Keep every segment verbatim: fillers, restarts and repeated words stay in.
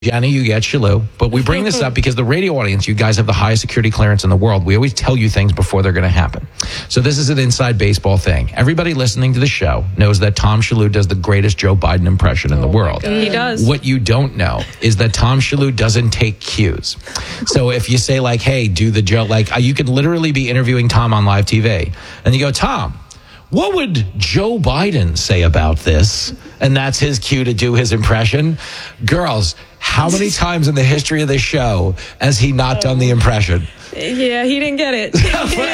Jenny, you get Shalou. But we bring this up because the radio audience, you guys have the highest security clearance in the world. We always tell you things before they're going to happen. So this is an inside baseball thing. Everybody listening to the show knows that Tom Shalou does the greatest Joe Biden impression in the world. He does. What you don't know is that Tom Shalou doesn't take cues. So if you say like, hey, do the Joe, like you could literally be interviewing Tom on live T V. And you go, Tom, what would Joe Biden say about this? And that's his cue to do his impression. Girls, how many times in the history of this show has he not done the impression? Yeah, he didn't get it.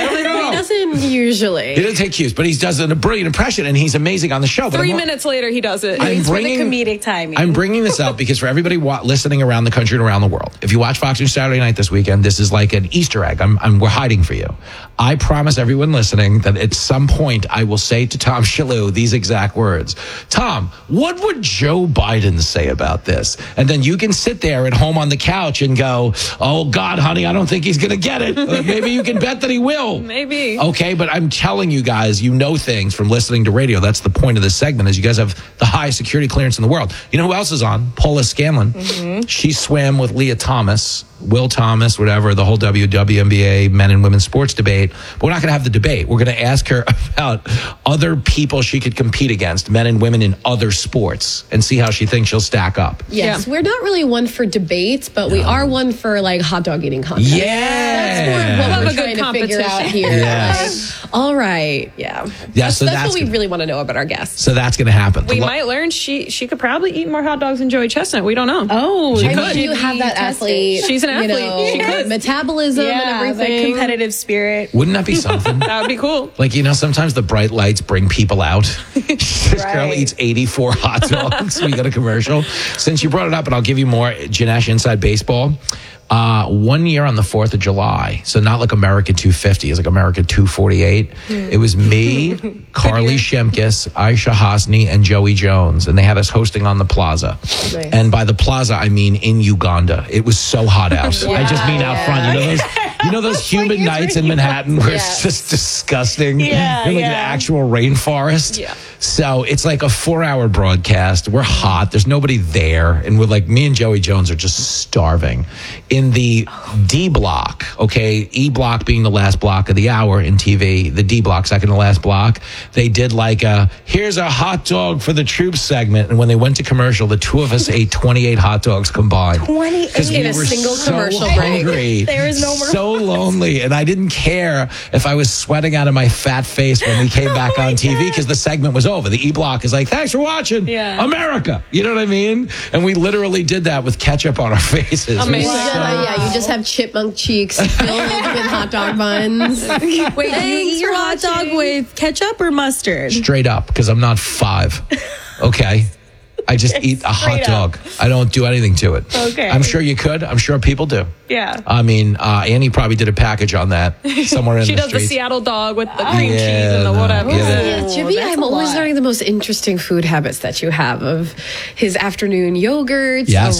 He doesn't usually. He doesn't take cues, but he does a brilliant impression, and he's amazing on the show. But Three I'm, minutes later, he does it. I'm It's bringing, for the comedic timing. I'm bringing this up because for everybody wa- listening around the country and around the world, if you watch Fox News Saturday night this weekend, this is like an Easter egg. I'm, I'm, we're hiding for you. I promise everyone listening that at some point I will say to Tom Shalou these exact words. Tom, what would Joe Biden say about this? And then you can sit there at home on the couch and go, oh, God, honey, I don't think he's going to get it. Or maybe you can bet that he will. Maybe. Okay, but I'm telling you guys, you know things from listening to radio. That's the point of this segment, is you guys have the highest security clearance in the world. You know who else is on? Paula Scanlon. Mm-hmm. She swam with Leah Thomas, Will Thomas, whatever, the whole W W N B A men and women's sports debate. But we're not going to have the debate. We're going to ask her about other people she could compete against, men and women in other sports, and see how she thinks she'll stack up. Yes, Yeah. we're not really one for debates, but we are one for like hot dog eating contests. Yeah. That's more of what Love we're a good trying to figure out competition. here. Yes. Like, all right, yeah. Yeah, that's, so that's, that's what we good. really want to know about our guests. So that's going to happen. We The lo- might learn she she could probably eat more hot dogs than Joey Chestnut. We don't know. Oh, I could. mean, you have that athlete. She's an you athlete. know, She could. metabolism yeah, and the everything. competitive spirit. Wouldn't that be something? That would be cool. Like, you know, sometimes the bright lights bring people out. This girl Right. eats eighty-four hot dogs. We got a commercial. Since you brought it up, and I'll give you more, Janesh Inside Baseball. Uh, one year on the fourth of July, so not like America two fifty, it's like America two forty-eight. It was me, Carly Shemkis, Aisha Hasni, and Joey Jones, and they had us hosting on the plaza. Nice. And by the plaza, I mean in Uganda. It was so hot out. I just mean out front. You know those, you know those humid nights in Manhattan where it's just disgusting? Yeah, You're like an yeah. actual rainforest. Yeah. So it's like a four-hour broadcast. We're hot. There's nobody there. And we're like, me and Joey Jones are just starving. In the D block, okay, E block being the last block of the hour in T V, the D block, second to last block, they did like a, here's a hot dog for the troops segment. And when they went to commercial, the two of us ate twenty-eight hot dogs combined. twenty-eight Because we In a were single so commercial break. hungry, There is no more- so lonely, and I didn't care if I was sweating out of my fat face when we came back on T V because the segment was over. The E block is like, thanks for watching, Yeah. America. You know what I mean? And we literally did that with ketchup on our faces. It was Amazing. Yeah, so- yeah, you just have chipmunk cheeks filled with hot dog buns. Wait, do you eat your hot dog with ketchup or mustard? Straight up, because I'm not five. Okay. I just eat a hot Straight dog. I don't do anything to it. Okay. I'm sure you could. I'm sure people do. Yeah. I mean, uh, Annie probably did a package on that somewhere in She the does the streets. Seattle dog with the cream Yeah, cheese and the no, whatever. yeah. Yeah, Jimmy, that's I'm a always lot. learning the most interesting food habits that you have of his afternoon yogurts, Yes. the,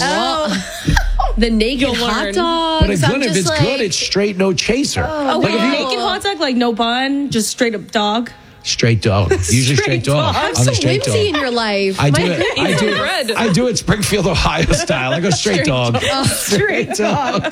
raw, the naked You'll hot learn. dogs. But I'm again, if just it's like, good, it's straight no chaser. Oh, like wait, if you naked hot dog, like no bun, just straight up dog. straight dog, usually straight, Straight dog. dog. have on some the straight whimsy dog. in your life. I do My it. I Eat do some bread. it. I do it Springfield, Ohio style. I go straight, dog. Straight dog.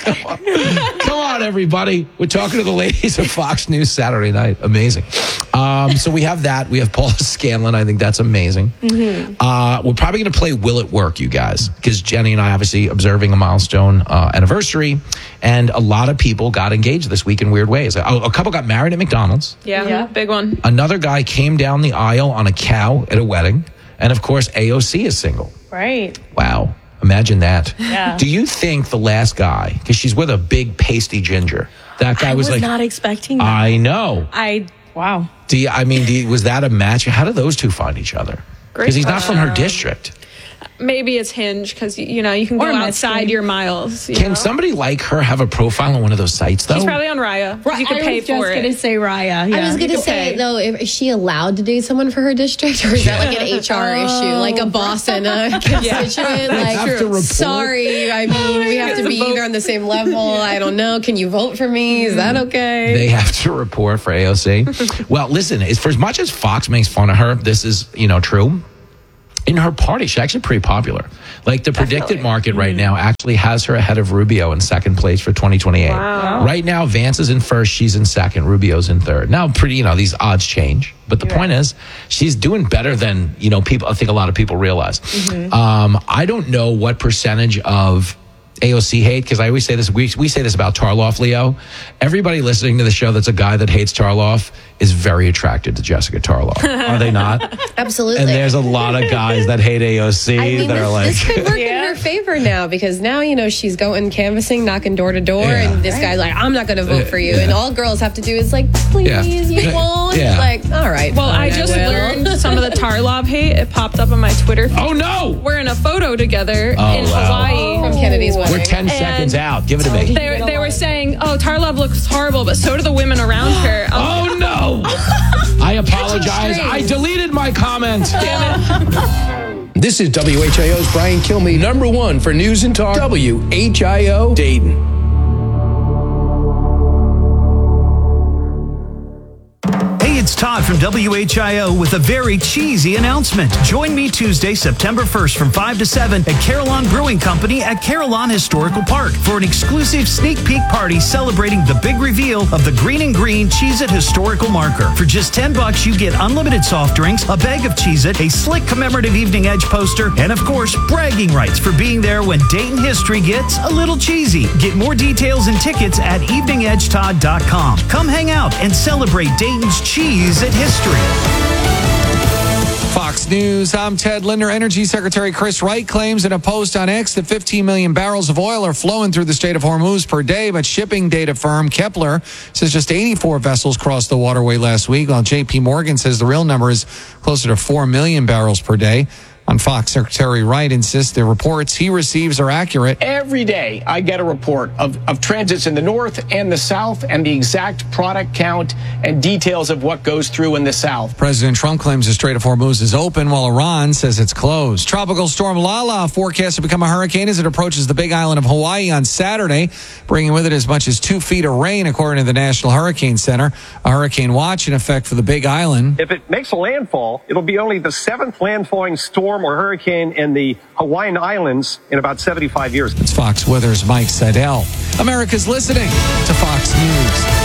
Come on, everybody. We're talking to the ladies of Fox News Saturday night. Amazing. Um, so we have that. We have Paula Scanlon. I think that's amazing. Mm-hmm. Uh, we're probably going to play Will It Work, you guys, because Jenny and I obviously observing a milestone uh, anniversary, and a lot of people got engaged this week in weird ways. A, a couple got married at McDonald's. Yeah, Yeah. big one. Another guy came down the aisle on a cow at a wedding. And of course, A O C is single. Right. Wow. Imagine that. Yeah. Do you think the last guy, because she's with a big pasty ginger, that guy I was, was like, not expecting that. I know. I, wow. Do you, I mean, do you, was that a match? How did those two find each other? Great Because he's not from her question. district. Maybe it's Hinge because, you know, you can go Or outside Mexican. your miles. You Can know? somebody like her have a profile on one of those sites, though? She's probably on Raya. You could I pay was just for gonna it. say Raya. Yeah. I was going to could say, pay. though, if, is she allowed to date someone for her district? Or is that like an H R issue? Like a boss and a constituent? They Like, have to report. sorry, I mean, we have to be either on the same level. I don't know. Can you vote for me? Is that okay? They have to report for A O C. Well, listen, as- for as much as Fox makes fun of her, this is, you know, true. In her party, she's actually pretty popular. Like the predicted Definitely. market right now actually has her ahead of Rubio in second place for twenty twenty-eight. Wow. Right now, Vance is in first, she's in second, Rubio's in third. Now, pretty, you know, these odds change, but the You're point right. is, she's doing better than, you know, people, I think a lot of people realize. Mm-hmm. Um, I don't know what percentage of A O C hate, because I always say this, we, we say this about Tarloff, Leo. Everybody listening to the show that's a guy that hates Tarloff is very attracted to Jessica Tarloff. Are they not? Absolutely. And there's a lot of guys that hate A O C I mean, that this, are like, this could work Yeah. in her favor now because now, you know, she's going canvassing, knocking door to door, Yeah. and this guy's like, I'm not going to vote for you. Yeah. And all girls have to do is like, please, Yeah. you won't. Yeah. It's like, all right. Well, fine, I just will. learned some of the Tarlov hate. It popped up on my Twitter feed. oh no! We're in a photo together Oh, in wow. Hawaii. From Kennedy's wedding. We're ten seconds out. Give it to me. They, they were saying, oh, Tarlov looks horrible, but so do the women around her. I'm Oh no! I apologize. I deleted my comment. This is W H I O's Brian Kilmeade, number one for news and talk. W H I O Dayton. Hey, it's Todd from W H I O with a very cheesy announcement. Join me Tuesday, September first from five to seven at Carillon Brewing Company at Carillon Historical Park for an exclusive sneak peek party celebrating the big reveal of the Green and Green Cheez-It Historical Marker. For just ten bucks, you get unlimited soft drinks, a bag of Cheez-It, a slick commemorative Evening Edge poster, and of course, bragging rights for being there when Dayton history gets a little cheesy. Get more details and tickets at evening edge todd dot com. Come hang out and celebrate Dayton's Cheez-It history. Fox News, I'm Ted Linder. Energy Secretary Chris Wright claims in a post on X that fifteen million barrels of oil are flowing through the Strait of Hormuz per day, but shipping data firm Kepler says just eighty-four vessels crossed the waterway last week, while J P Morgan says the real number is closer to four million barrels per day. On Fox, Secretary Wright insists the reports he receives are accurate. Every day, I get a report of, of transits in the north and the south and the exact product count and details of what goes through in the south. President Trump claims the Strait of Hormuz is open while Iran says it's closed. Tropical storm Lala forecast to become a hurricane as it approaches the Big Island of Hawaii on Saturday, bringing with it as much as two feet of rain, according to the National Hurricane Center. A hurricane watch in effect for the Big Island. If it makes a landfall, it'll be only the seventh landfalling storm or hurricane in the Hawaiian Islands in about seventy-five years. It's Fox Weather's Mike Seidel. America's listening to Fox News.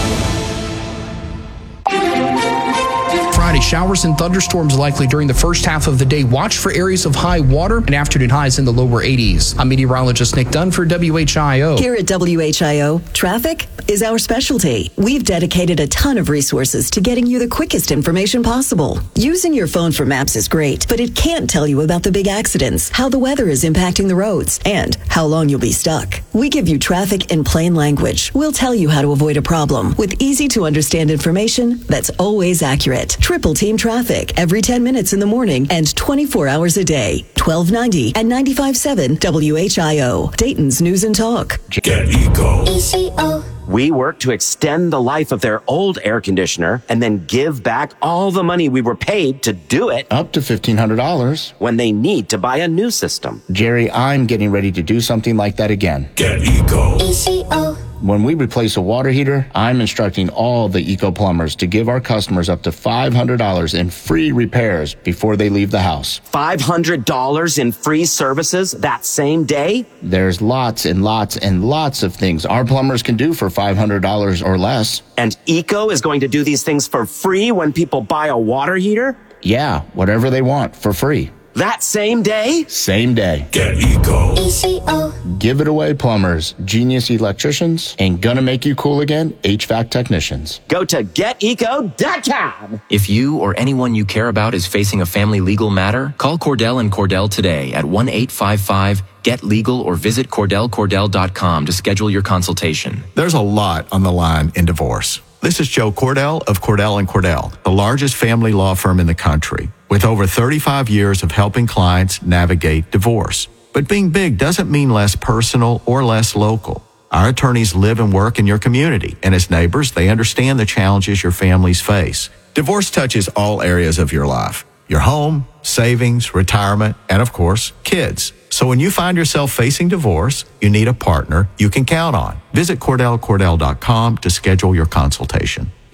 Friday, showers and thunderstorms likely during the first half of the day. Watch for areas of high water and afternoon highs in the lower eighties. I'm meteorologist Nick Dunn for W H I O. Here at W H I O, traffic is our specialty. We've dedicated a ton of resources to getting you the quickest information possible. Using your phone for maps is great, but it can't tell you about the big accidents, how the weather is impacting the roads, and how long you'll be stuck. We give you traffic in plain language. We'll tell you how to avoid a problem with easy to understand information that's always accurate. Triple Team Traffic every ten minutes in the morning and twenty-four hours a day. twelve ninety and ninety-five point seven W H I O, Dayton's News and Talk. Get Eco. E C O. We work to extend the life of their old air conditioner and then give back all the money we were paid to do it. Up to fifteen hundred dollars. When they need to buy a new system. Jerry, I'm getting ready to do something like that again. Get Eco. E C O. When we replace a water heater, I'm instructing all the Eco plumbers to give our customers up to five hundred dollars in free repairs before they leave the house. five hundred dollars in free services that same day? There's lots and lots and lots of things our plumbers can do for five hundred dollars or less. And Eco is going to do these things for free when people buy a water heater? Yeah, whatever they want for free. That same day? Same day. Get Eco. E C O. Give it away, plumbers, genius electricians, and gonna make you cool again, H V A C technicians. Go to get eco dot com. If you or anyone you care about is facing a family legal matter, call Cordell and Cordell today at one eight five five get legal or visit cordell cordell dot com to schedule your consultation. There's a lot on the line in divorce. This is Joe Cordell of Cordell and Cordell, the largest family law firm in the country, with over thirty-five years of helping clients navigate divorce. But being big doesn't mean less personal or less local. Our attorneys live and work in your community, and as neighbors, they understand the challenges your families face. Divorce touches all areas of your life: your home, savings, retirement, and of course, kids. So when you find yourself facing divorce, you need a partner you can count on. Visit cordell cordell dot com to schedule your consultation.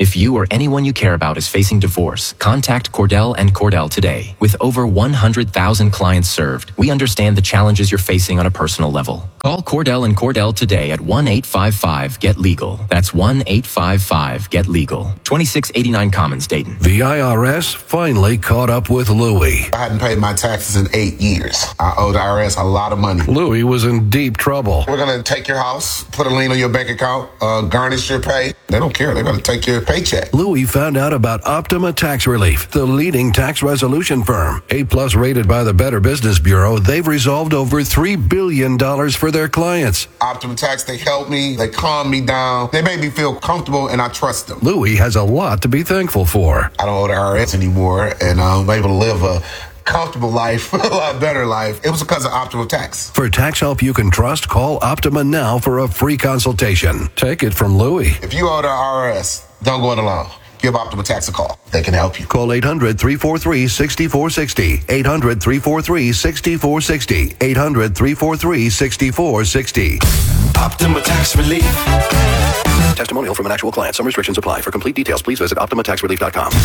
If you or anyone you care about is facing divorce, contact Cordell and Cordell today. With over one hundred thousand clients served, we understand the challenges you're facing on a personal level. Call Cordell and Cordell today at one eight five five get legal. That's one eight five five get legal. twenty-six eighty-nine Commons, Dayton. The I R S finally caught up with Louie. I hadn't paid my taxes in eight years. I owed the I R S a lot of money. Louie was in deep trouble. We're going to take your house, put a lien on your bank account, uh, garnish your pay. They don't care. They're going to take your paycheck. Louie found out about Optima Tax Relief, the leading tax resolution firm. A-plus rated by the Better Business Bureau, they've resolved over three billion dollars for their clients. Optima Tax, they helped me. They calmed me down. They made me feel comfortable, and I trust them. Louie has a lot to be thankful for. I don't owe the I R S anymore, and I'm able to live a comfortable life, a lot better life. It was because of Optima Tax. For tax help you can trust, call Optima now for a free consultation. Take it from Louie. If you owe the I R S, don't go it alone. Give Optima Tax a call. They can help you. Call eight hundred, three four three, six four six zero. eight hundred, three four three, six four six zero. eight hundred, three four three, six four six zero. Optima Tax Relief. Testimonial from an actual client. Some restrictions apply. For complete details, please visit optima tax relief dot com.